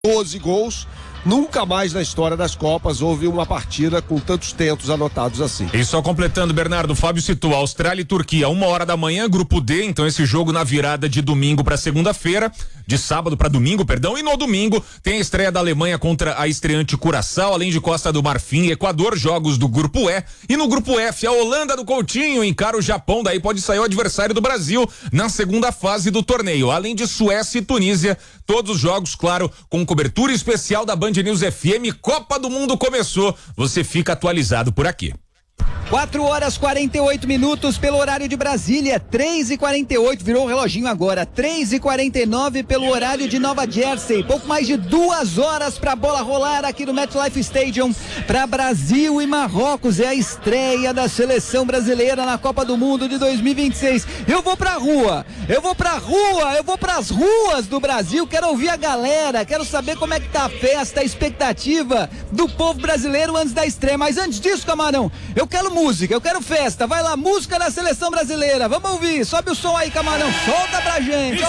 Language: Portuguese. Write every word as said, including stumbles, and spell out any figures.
doze gols. Nunca mais na história das Copas houve uma partida com tantos tentos anotados assim. E só completando, Bernardo, o Fábio citou Austrália e Turquia, uma hora da manhã, grupo D, então esse jogo na virada de domingo para segunda-feira, de sábado para domingo, perdão, e no domingo tem a estreia da Alemanha contra a estreante Curaçao, além de Costa do Marfim e Equador, jogos do grupo E, e no grupo F, a Holanda do Coutinho encara o Japão, daí pode sair o adversário do Brasil na segunda fase do torneio, além de Suécia e Tunísia, todos os jogos, claro, com cobertura especial da Band News F M. Copa do Mundo começou, você fica atualizado por aqui. quatro horas e quarenta e oito minutos pelo horário de Brasília, três e quarenta e oito, virou o reloginho agora, três e quarenta e nove pelo horário de Nova Jersey, pouco mais de duas horas pra bola rolar aqui no MetLife Stadium, pra Brasil e Marrocos, é a estreia da seleção brasileira na Copa do Mundo de dois mil e vinte e seis, eu vou pra rua, eu vou pra rua, eu vou pras ruas do Brasil, quero ouvir a galera, quero saber como é que tá a festa, a expectativa do povo brasileiro antes da estreia, mas antes disso, Camarão, eu quero música, eu quero festa, vai lá, música da seleção brasileira, vamos ouvir, sobe o som aí, Camarão, solta pra gente.